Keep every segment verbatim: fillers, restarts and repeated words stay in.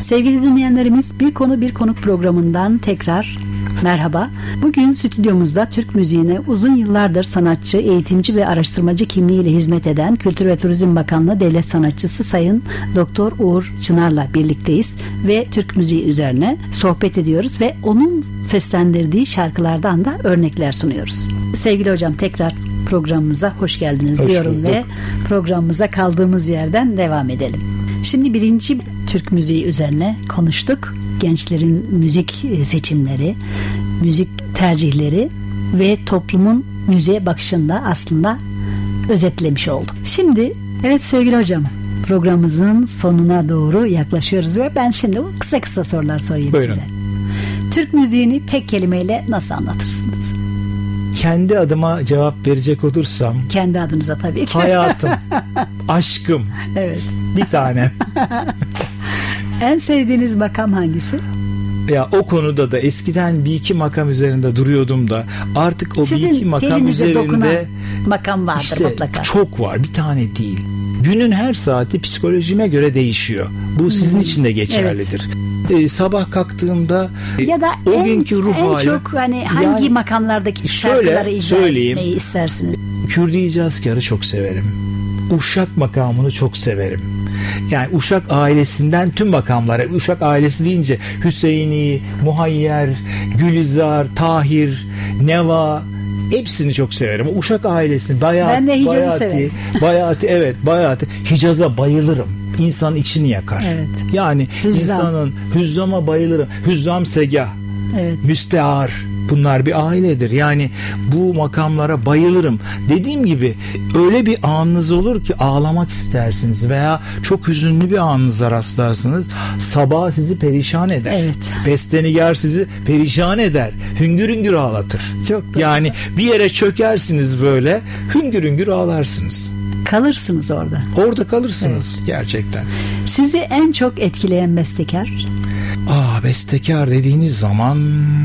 Sevgili dinleyenlerimiz, Bir Konu Bir Konuk programından tekrar merhaba. Bugün stüdyomuzda Türk müziğine uzun yıllardır sanatçı, eğitimci ve araştırmacı kimliğiyle hizmet eden Kültür ve Turizm Bakanlığı Devlet Sanatçısı Sayın Doktor Uğur Çınar'la birlikteyiz ve Türk müziği üzerine sohbet ediyoruz ve onun seslendirdiği şarkılardan da örnekler sunuyoruz. Sevgili hocam, tekrar programımıza hoş geldiniz hoş diyorum bulduk. Ve programımıza kaldığımız yerden devam edelim. Şimdi birinci Türk müziği üzerine konuştuk. Gençlerin müzik seçimleri, müzik tercihleri ve toplumun müziğe bakışında aslında özetlemiş olduk. Şimdi evet sevgili hocam, programımızın sonuna doğru yaklaşıyoruz ve ben şimdi kısa kısa sorular sorayım Buyurun. size. Türk müziğini tek kelimeyle nasıl anlatırsınız? Kendi adıma cevap verecek olursam, kendi adınıza tabii ki. Hayatım, aşkım. Evet. Bir tane. En sevdiğiniz makam hangisi? Ya o konuda da eskiden bir iki makam üzerinde duruyordum da artık o Sizin bir iki makam üzerinde makam vardır işte mutlaka. Çok var, bir tane değil. Günün her saati psikolojime göre değişiyor. Bu sizin hmm. için de geçerlidir. Evet. Ee, sabah kalktığımda ya da o en, günkü ruh en hali, çok hani hangi yani, makamlardaki şöyle şarkıları icra etmeyi istersiniz? Kürdi Cazkar'ı çok severim. Uşak makamını çok severim. Yani Uşak ailesinden tüm makamlara, Uşak ailesi deyince Hüseyini, Muhayyer, Gülizar, Tahir, Neva, hepsini çok severim. Uşak ailesini, Bayat, ben de Hicaz'ı Bayati, severim. Bayati, evet Bayati. Hicaz'a bayılırım. İnsanın içini yakar. Evet. Yani Hüzzam. insanın Hüzzam'a bayılırım. Hüzzam Segah, evet. Müstehar. Bunlar bir ailedir. Yani bu makamlara bayılırım. Dediğim gibi öyle bir anınız olur ki ağlamak istersiniz veya çok hüzünlü bir anınıza rastlarsınız. Sabah sizi perişan eder. Evet. Bestenigar sizi perişan eder. Hüngür hüngür ağlatır. Çok doğru. Yani bir yere çökersiniz böyle, hüngür hüngür ağlarsınız. Kalırsınız orada. Orada kalırsınız evet. Gerçekten. Sizi en çok etkileyen bestekar? Aa, bestekar dediğiniz zaman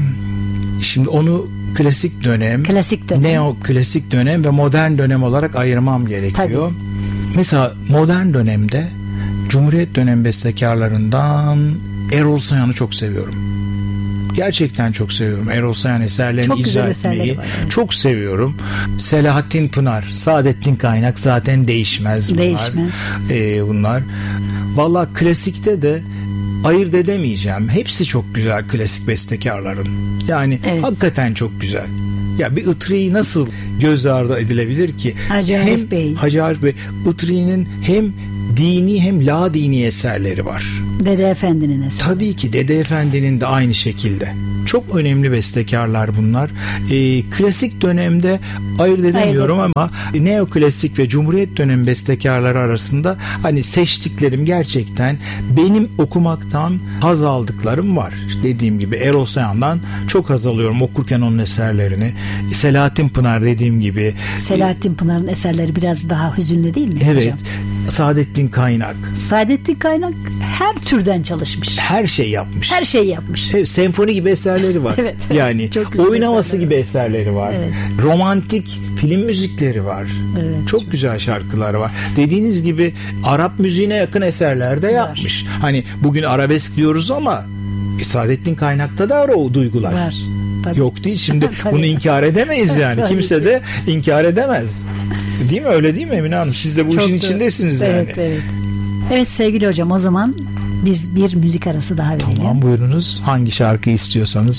şimdi onu klasik dönem, klasik dönem, neo klasik dönem ve modern dönem olarak ayırmam gerekiyor. Tabii. Mesela modern dönemde Cumhuriyet dönem bestekarlarından Erol Sayan'ı çok seviyorum. Gerçekten çok seviyorum. Erol Sayan eserlerini çok icra etmeyi var, evet. çok seviyorum. Selahattin Pınar, Saadettin Kaynak zaten değişmez bunlar. Değişmez. Ee, bunlar. Vallahi klasikte de ayırt edemeyeceğim. Hepsi çok güzel klasik bestekarların. Yani evet. Hakikaten çok güzel. Ya bir Itri'yi nasıl göz ardı edilebilir ki? Hacı Arif Bey. Hacı Arif Bey. Itri'nin hem dini hem la dini eserleri var. Dede Efendi'nin eseri. Tabii ki Dede Efendi'nin de aynı şekilde. Çok önemli bestekarlar bunlar. Ee, klasik dönemde ayırt edemiyorum Hayır, ama neoklasik ve Cumhuriyet dönemi bestekarları arasında hani seçtiklerim gerçekten benim okumaktan haz aldıklarım var. Dediğim gibi Erol Sayan'dan çok haz alıyorum okurken onun eserlerini. Selahattin Pınar dediğim gibi. Selahattin Pınar'ın eserleri biraz daha hüzünlü değil mi evet, hocam? Saadettin Kaynak. Saadettin Kaynak her türden çalışmış. Her şey yapmış. Her şey yapmış. Evet, senfoni gibi eserleri var. Evet. Yani oyun havası gibi eserleri var. Evet. Romantik film müzikleri var. Evet. Çok güzel şarkıları var. Dediğiniz gibi Arap müziğine yakın eserler de yapmış. Var. Hani bugün arabesk diyoruz ama e, Saadettin Kaynak'ta da var o duygular. Var. Tabii. Yok değil. Şimdi bunu inkar edemeyiz yani. Kimse de inkar edemez. Değil mi? Öyle değil mi Emine Hanım? Siz de bu Çok işin doğru. içindesiniz yani. Evet, evet. Evet sevgili hocam, o zaman biz bir müzik arası daha verelim. Tamam, buyurunuz. Hangi şarkıyı istiyorsanız